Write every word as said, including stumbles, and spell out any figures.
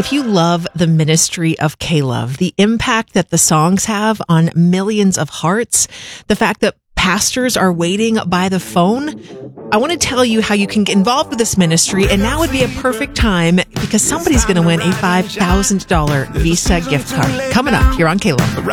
If you love the ministry of K-Love, the impact that the songs have on millions of hearts, the fact that pastors are waiting by the phone, I want to tell you how you can get involved with this ministry, and now would be a perfect time because somebody's going to win a five thousand dollars Visa gift card. Coming up here on K-Love.